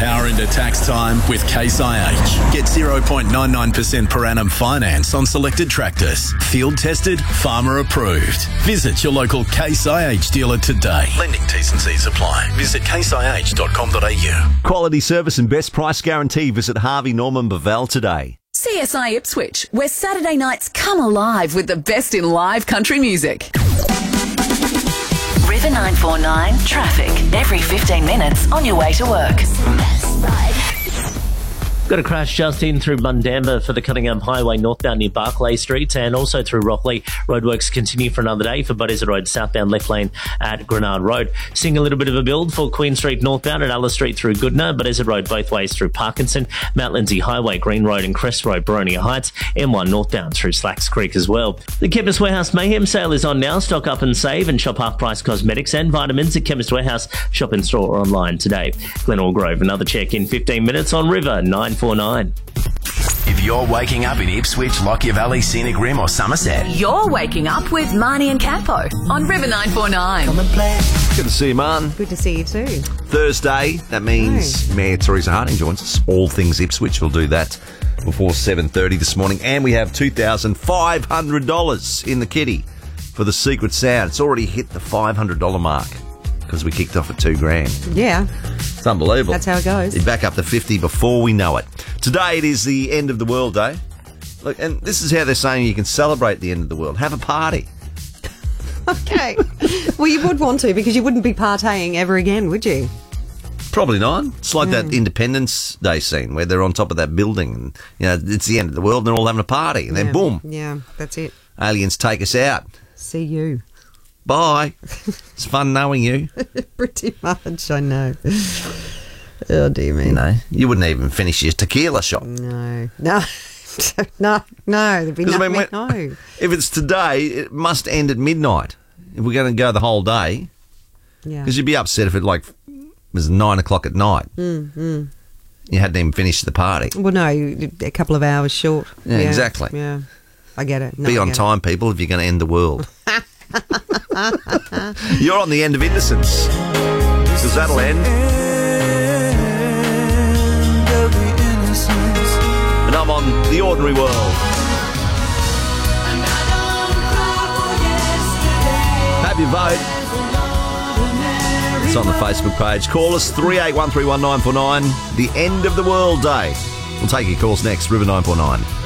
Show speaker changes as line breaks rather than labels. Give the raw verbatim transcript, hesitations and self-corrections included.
Power into tax time with Case I H. Get zero point nine nine percent per annum finance on selected tractors. Field tested, farmer approved. Visit your local Case I H dealer today. Lending T's and C's apply. Visit case i h dot com dot a u.
Quality service and best price guarantee. Visit Harvey Norman Bevel today.
C S I Ipswich, where Saturday nights come alive with the best in live country music.
River nine four nine traffic every fifteen minutes on your way to work.
Got a crash just in through Bundamba for the Cunningham Highway northbound near Barclay Street, and also through Rockley. Roadworks continue for another day for Buddisa Road southbound left lane at Grenard Road. Seeing a little bit of a build for Queen Street northbound at Alice Street through Goodna, Buddisa Road both ways through Parkinson, Mount Lindsay Highway, Green Road and Crest Road, Boronia Heights, M one northbound through Slacks Creek as well. The Chemist Warehouse Mayhem sale is on now. Stock up and save and shop half-price cosmetics and vitamins at Chemist Warehouse. Shop in store or online today. Glenelg Grove, another check in fifteen minutes on River nine four nine.
If you're waking up in Ipswich, Lockyer Valley, Scenic Rim or Somerset,
You're waking up with Marnie and Campo on River nine four nine.
Good to see you, man.
Good to see you too.
Thursday, that means Mayor Teresa Harding joins us. All things Ipswich. We'll do that before seven thirty this morning. And we have two thousand five hundred dollars in the kitty for the Secret Sound. It's already hit the five hundred dollars mark because we kicked off at two grand.
Yeah.
It's unbelievable.
That's how it goes.
It's back up to fifty before we know it. Today it is the end of the world day. Look, and this is how they're saying you can celebrate the end of the world. Have a party.
Okay. Well, you would want to, because you wouldn't be partying ever again, would you?
Probably not. It's like
Yeah.
that Independence Day scene where they're on top of that building and, you know, it's the end of the world and they're all having a party and then
Yeah.
boom,
Yeah, that's it.
aliens take us out.
See you.
Bye. It's fun knowing you.
Pretty much, I know. Oh, dear me.
You know, you wouldn't even finish your tequila shot.
No. No. no. No. There'd be
'Cause I
nothing.
mean,
No.
when- If it's today, it must end at midnight. If we're going to go the whole day,
Yeah.
because you'd be upset if it like was nine o'clock at night.
Mm, mm.
You hadn't even finished the party.
Well, no, you- a couple of hours short.
Yeah, exactly.
Yeah. I get it. No,
Be
I
on
get it.
time, people, if you're going to end the world. You're on the end of innocence. Because that'll end. And I'm on the ordinary world. Have your vote. It's on the Facebook page. Call us three eight one three one nine four nine. The end of the world day. We'll take your calls next. River nine four nine.